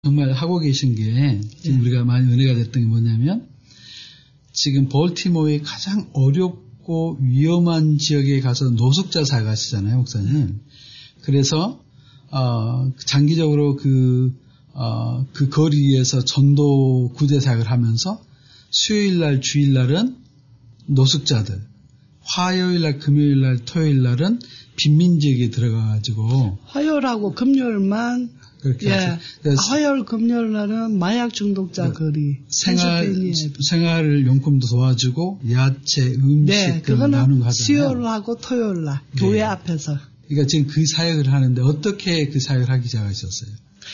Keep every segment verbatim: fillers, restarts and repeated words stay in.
정말 하고 계신 게 지금 네. 우리가 많이 은혜가 됐던 게 뭐냐면 지금 볼티모어의 가장 어렵고 위험한 지역에 가서 노숙자 사역하시잖아요, 목사님. 그래서 어, 장기적으로 그, 어, 그 거리에서 전도 구제 사역을 하면서 수요일날, 주일날은 노숙자들, 화요일날, 금요일날, 토요일날은 빈민지역에 들어가가지고 화요일하고 금요일만 그렇게 예. 화요일 금요일 날은 마약 중독자 네. 거리 생활 생활 용품도 도와주고 야채 음식 네, 그런 나누는 거 하잖아요. 수요일하고 토요일 날 네. 교회 앞에서. 그러니까 지금 그 사역을 하는데 어떻게 그 사역을 하기 시작하셨어요?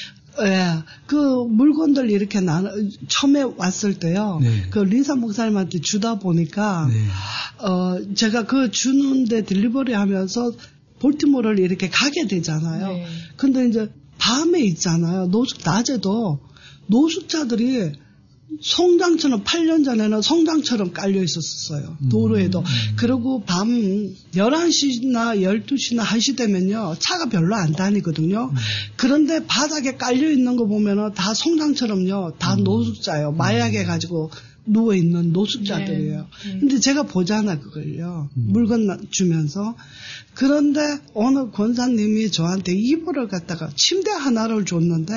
예, 그 물건들 이렇게 나 처음에 왔을 때요. 네. 그 리사 목사님한테 주다 보니까 네. 어 제가 그 주는데 딜리버리 하면서 볼티모어를 이렇게 가게 되잖아요. 네. 근데 이제 밤에 있잖아요. 노숙, 낮에도 노숙자들이 성당처럼 팔 년 전에는 성당처럼 깔려 있었어요. 도로에도. 음, 음. 그리고 밤 열한 시나 열두 시나 한 시 되면요. 차가 별로 안 다니거든요. 음. 그런데 바닥에 깔려 있는 거 보면은 다 성당처럼요. 다 음. 노숙자예요. 마약에 가지고 누워있는 노숙자들이에요. 네. 네. 근데 제가 보잖아, 그걸요. 음. 물건 주면서. 그런데 어느 권사님이 저한테 이불을 갖다가 침대 하나를 줬는데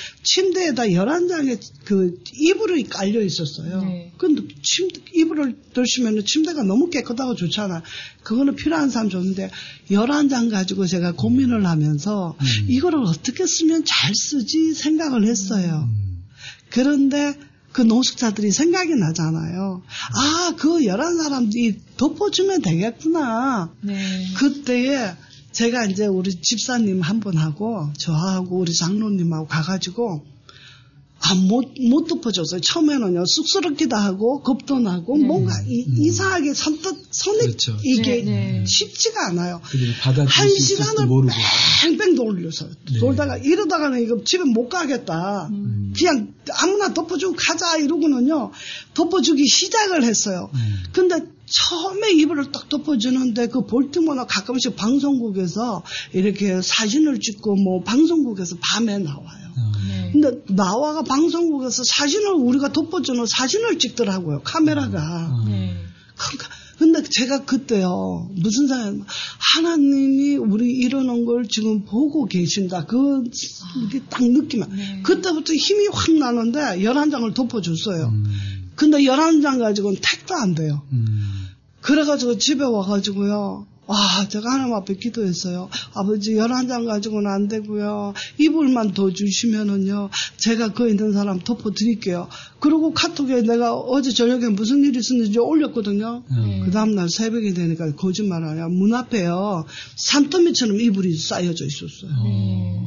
침대에다 열한 장의 그 이불이 깔려 있었어요. 네. 근데 침대, 이불을 드시면 침대가 너무 깨끗하고 좋잖아. 그거는 필요한 사람 줬는데 열한 장 가지고 제가 고민을 하면서 음. 이거를 어떻게 쓰면 잘 쓰지 생각을 했어요. 음. 그런데 그 노숙자들이 생각이 나잖아요. 아, 그 열한 사람들이 덮어주면 되겠구나. 네. 그때에 제가 이제 우리 집사님 한 분하고 저하고 우리 장로님하고 가가지고 아, 못, 못 덮어줬어요. 처음에는요, 쑥스럽기도 하고, 겁도 나고, 네. 뭔가 이, 음. 이상하게 선뜻, 선이 그렇죠. 이게 네, 네. 쉽지가 않아요. 한 시간을 뺑뺑 돌려서 네. 돌다가 이러다가는 이거 집에 못 가겠다. 음. 그냥 아무나 덮어주고 가자 이러고는요, 덮어주기 시작을 했어요. 음. 근데 처음에 이불을 딱 덮어주는데 그 볼티모어나 가끔씩 방송국에서 이렇게 사진을 찍고 뭐 방송국에서 밤에 나와요. 네. 근데 나와가 방송국에서 사진을 우리가 덮어주는 사진을 찍더라고요. 카메라가. 네. 그러니까 근데 제가 그때요. 무슨 생각 하나님이 우리 이러는 걸 지금 보고 계신다. 그 이게 딱 느끼면 네. 그때부터 힘이 확 나는데 열한 장을 덮어줬어요. 음. 근데 열한 장 가지고는 택도 안 돼요. 음. 그래가지고 집에 와가지고요. 와, 제가 하나님 앞에 기도했어요. 아버지, 열한 장 가지고는 안 되고요. 이불만 더 주시면은요, 제가 그 있는 사람 덮어드릴게요. 그리고 카톡에 내가 어제 저녁에 무슨 일이 있었는지 올렸거든요. 음. 그 다음날 새벽이 되니까 거짓말 아니야. 문 앞에요, 산더미처럼 이불이 쌓여져 있었어요. 음.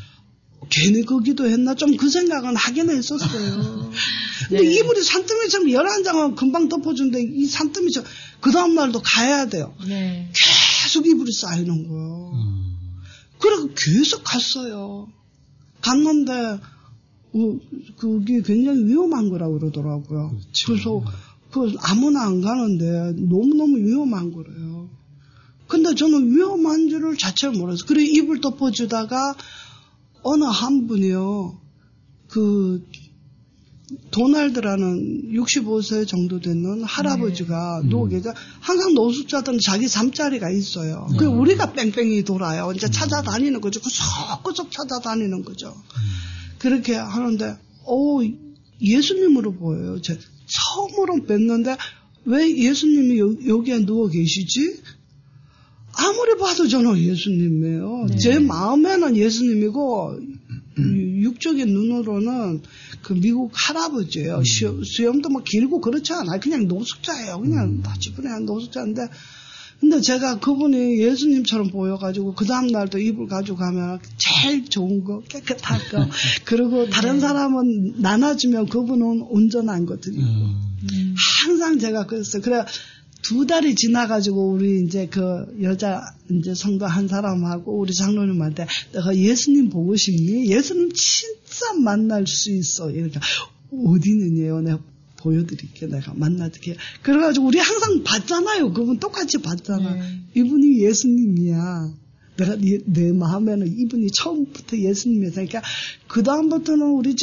괜히 그 기도했나? 좀 그 생각은 하긴 했었어요. 근데 네. 이불이 산더미처럼 열한 장은 금방 덮어준데 이 산더미처럼 그 다음날도 가야 돼요. 네. 계속 이불이 쌓이는 거예요. 음. 그래서 계속 갔어요. 갔는데 어, 그게 굉장히 위험한 거라고 그러더라고요. 그렇죠. 그래서 그 아무나 안 가는데 너무너무 위험한 거래요. 근데 저는 위험한 줄을 자체를 몰랐어요. 그래 이불 덮어주다가 어느 한 분이요, 그, 도날드라는 육십오 세 정도 되는 할아버지가 네. 누워 계세요. 항상 노숙자들은 자기 잠자리가 있어요. 네. 그 우리가 뺑뺑이 돌아요. 이제 찾아다니는 거죠. 구석구석 찾아다니는 거죠. 음. 그렇게 하는데, 오, 예수님으로 보여요. 제가 처음으로 뵀는데, 왜 예수님이 여, 여기에 누워 계시지? 아무리 봐도 저는 예수님이에요. 네. 제 마음에는 예수님이고 음. 육적인 눈으로는 그 미국 할아버지예요. 음. 수, 수염도 뭐 길고 그렇지 않아요. 그냥 노숙자예요. 그냥 음. 다 집안에 노숙자인데, 근데 제가 그분이 예수님처럼 보여가지고 그 다음 날도 이불 가지고 가면 제일 좋은 거, 깨끗한 거, 그리고 다른 사람은 나눠주면 그분은 온전한 거 드리고 음. 항상 제가 그랬어요. 그래. 두 달이 지나가지고 우리 이제 그 여자 이제 성도 한 사람하고 우리 장로님한테 내가 예수님 보고 싶니? 예수님 진짜 만날 수 있어. 이렇게 어디 있느냐요? 내가 보여드릴게. 내가 만나드릴게. 그래가지고 우리 항상 봤잖아요. 그분 똑같이 봤잖아. 네. 이분이 예수님이야. 내가 내, 내 마음에는 이분이 처음부터 예수님이었으니까 그 다음부터는 우리